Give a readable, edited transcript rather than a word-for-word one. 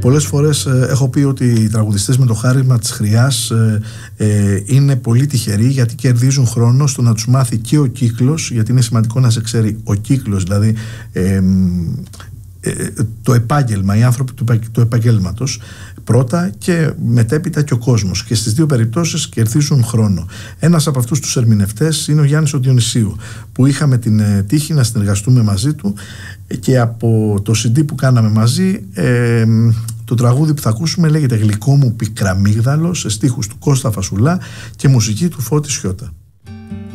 Πολλές φορές έχω πει ότι οι τραγουδιστές με το χάρισμα της χρειάς είναι πολύ τυχεροί, γιατί κερδίζουν χρόνο στο να τους μάθει και ο κύκλος, γιατί είναι σημαντικό να σε ξέρει ο κύκλος, δηλαδή το επάγγελμα, οι άνθρωποι του επαγγέλματος πρώτα, και μετέπειτα και ο κόσμος, και στις δύο περιπτώσεις κερδίζουν χρόνο. Ένας από αυτούς τους ερμηνευτές είναι ο Γιάννης ο Διονυσίου, που είχαμε την τύχη να συνεργαστούμε μαζί του, και από το CD που κάναμε μαζί, το τραγούδι που θα ακούσουμε λέγεται «Γλυκό μου πικραμίγδαλο», σε στίχους του Κώστα Φασουλά και μουσική του Φώτη Σιώτα.